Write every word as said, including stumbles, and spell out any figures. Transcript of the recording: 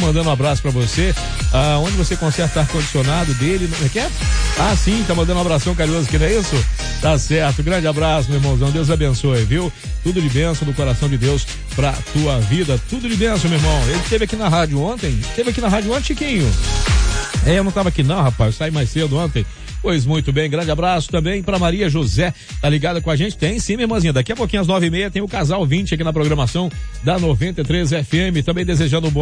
mandando um abraço pra você. Ah, onde você conserta ar-condicionado dele, não é que é? Ah, sim, tá mandando um abração carinhoso aqui, não é isso? Tá certo, grande abraço, meu irmãozão, Deus abençoe, viu? Tudo de bênção do coração de Deus pra tua vida, tudo de bênção, meu irmão. Ele esteve aqui na rádio ontem, esteve aqui na rádio ontem, Chiquinho. É, eu não tava aqui não, rapaz, eu saí mais cedo ontem. Pois muito bem, grande abraço também pra Maria José, tá ligada com a gente? Tem sim, minha irmãzinha, daqui a pouquinho às nove e meia tem o Casal vinte aqui na programação da noventa e três F M, também desejando um bom